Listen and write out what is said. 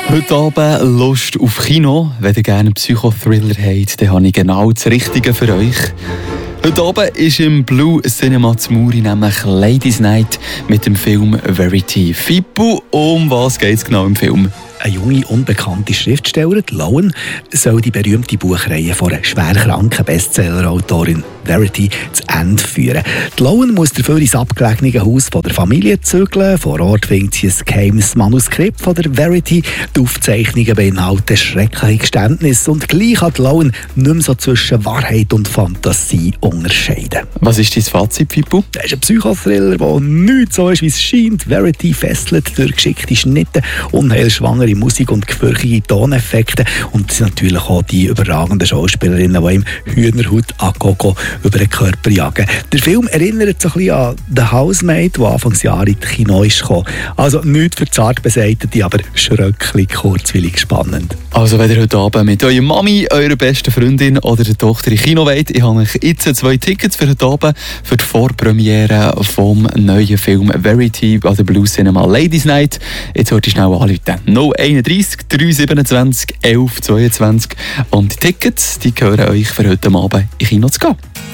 Heute Abend Lust auf Kino. Wenn ihr gerne einen Psychothriller habt, dann habe ich genau das Richtige für euch. Heute Abend ist im Blue Cinema zu Muri nämlich Ladies Night mit dem Film Verity. Fippo, um was geht es genau im Film? Eine junge, unbekannte Schriftstellerin, Lowen, soll die berühmte Buchreihe von einer schwerkranken Bestseller-Autorin Verity zu Ende führen. Die Lowen muss dafür ins abgelegene Haus von der Familie zügeln. Vor Ort findet sie ein geheimes Manuskript von der Verity. Die Aufzeichnungen beinhalten schreckliche Geständnisse und gleich kann die Lowen nicht mehr so zwischen Wahrheit und Fantasie unterscheiden. Was ist dein Fazit, Fippo? Das ist ein Psychothriller, der nicht so ist, wie es scheint. Verity fesselt durch geschickte Schnitte, unheilschwangere Musik und gefürchtige Toneffekte. Und es sind natürlich auch die überragenden Schauspielerinnen, die im Hühnerhut Agogo über den Körper jagen. Der Film erinnert so ein bisschen an «The Housemaid», der Anfangsjahr in die Kino ist gekommen. Also nichts für Zartbeseitete, aber schrecklich kurzweilig spannend. Also wenn ihr heute Abend mit eurer Mami, eurer besten Freundin oder der Tochter in Kino wollt, ich habe euch jetzt 2 Tickets für heute Abend für die Vorpremiere vom neuen Film Verity an der Blue Cinema Ladies Night. Jetzt hört ihr schnell anrufen. 031 327 11 22 und die Tickets, die gehören euch für heute Abend in Kino zu gehen.